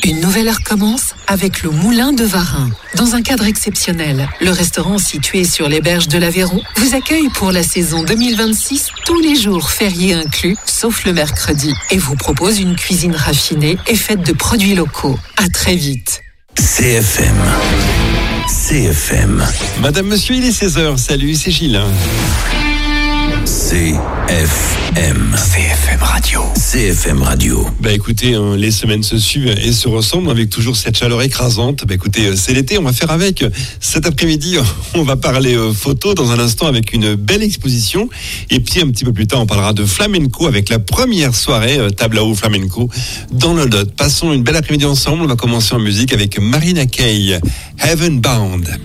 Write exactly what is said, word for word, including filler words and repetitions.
Une nouvelle heure commence avec le Moulin de Varin. Dans un cadre exceptionnel, le restaurant situé sur les berges de l'Aveyron vous accueille pour la saison deux mille vingt-six, tous les jours fériés inclus, sauf le mercredi, et vous propose une cuisine raffinée et faite de produits locaux. À très vite. C F M. C F M. Madame, monsieur, il est seize heures. Salut, c'est Gilles. C F M. C F M Radio. C F M Radio. Bah écoutez, hein, les semaines se suivent et se ressemblent avec toujours cette chaleur écrasante. Bah écoutez, c'est l'été, on va faire avec. Cet après-midi, on va parler euh, photo dans un instant avec une belle exposition. Et puis un petit peu plus tard, on parlera de flamenco avec la première soirée euh, Tablao Flamenco dans le Lot. Passons une belle après-midi ensemble. On va commencer en musique avec Marina Kaye, Heaven Bound.